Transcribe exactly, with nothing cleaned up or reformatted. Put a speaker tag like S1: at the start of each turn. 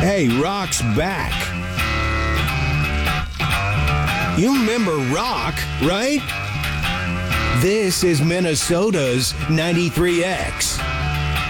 S1: Hey, Rock's back. You remember Rock, right? This is Minnesota's ninety-three X.